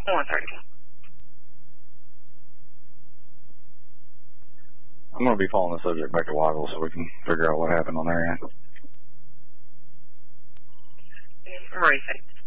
130. I'm going to be following the subject back to Waddle so we can figure out what happened on their end. Right.